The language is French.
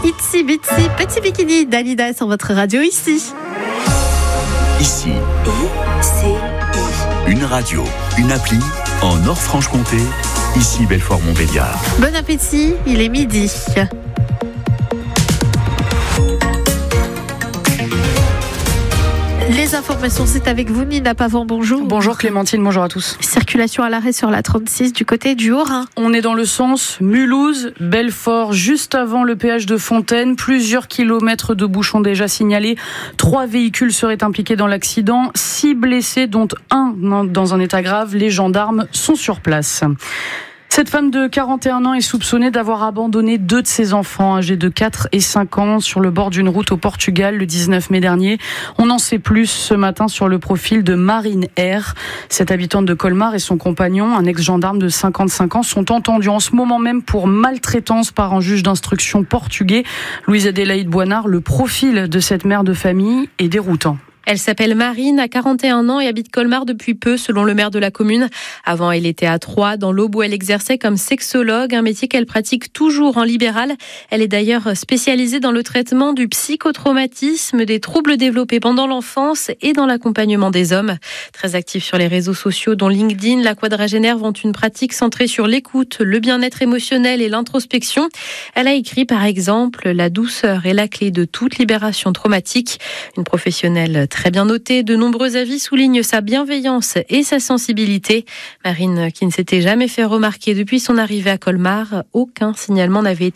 Itsy Bitsy Petit Bikini d'Alida sur votre radio ici. Ici, une radio, une appli en Nord-Franche-Comté, ici Belfort-Montbéliard. Bon appétit, il est midi. Les informations, c'est avec vous, Nina Pavant, bonjour. Bonjour Clémentine, bonjour à tous. Circulation à l'arrêt sur la 36 du côté du Haut-Rhin. On est dans le sens Mulhouse, Belfort, juste avant le péage de Fontaine. Plusieurs kilomètres de bouchons déjà signalés. 3 véhicules seraient impliqués dans l'accident. 6 blessés, dont un dans un état grave. Les gendarmes sont sur place. Cette femme de 41 ans est soupçonnée d'avoir abandonné 2 de ses enfants âgés de 4 et 5 ans sur le bord d'une route au Portugal le 19 mai dernier. On en sait plus ce matin sur le profil de Marine R. Cette habitante de Colmar et son compagnon, un ex-gendarme de 55 ans, sont entendus en ce moment même pour maltraitance par un juge d'instruction portugais. Louise Adélaïde Boinard, le profil de cette mère de famille est déroutant. Elle s'appelle Marine, a 41 ans et habite Colmar depuis peu, selon le maire de la commune. Avant, elle était à Troyes, dans l'Aube, où elle exerçait comme sexologue, un métier qu'elle pratique toujours en libéral. Elle est d'ailleurs spécialisée dans le traitement du psychotraumatisme, des troubles développés pendant l'enfance et dans l'accompagnement des hommes. Très active sur les réseaux sociaux, dont LinkedIn, la quadragénaire vante une pratique centrée sur l'écoute, le bien-être émotionnel et l'introspection. Elle a écrit, par exemple, « La douceur est la clé de toute libération traumatique ». Une professionnelle très bien notée, de nombreux avis soulignent sa bienveillance et sa sensibilité. Marine, qui ne s'était jamais fait remarquer depuis son arrivée à Colmar, aucun signalement n'avait été